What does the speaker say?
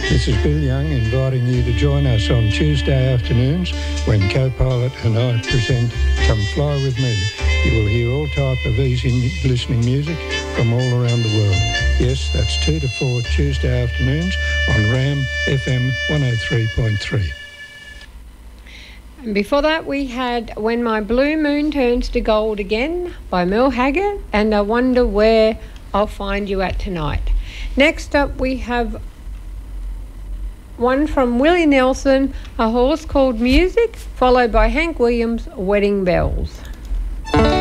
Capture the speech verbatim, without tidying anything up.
This is Bill Young inviting you to join us on Tuesday afternoons when Co-Pilot and I present Come Fly With Me. You will hear all type of easy listening music from all around the world. Yes, that's two to four Tuesday afternoons on RAM F M one oh three point three. And before that we had When My Blue Moon Turns to Gold Again by Merle Haggard and I Wonder Where I'll Find You At Tonight. Next up we have one from Willie Nelson, A Horse Called Music, followed by Hank Williams, Wedding Bells.